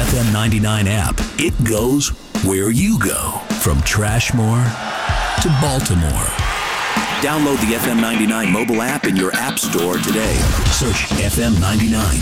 FM 99 app. It goes where you go. From Trashmore to Baltimore. Download the FM 99 mobile app in your app store today. Search FM 99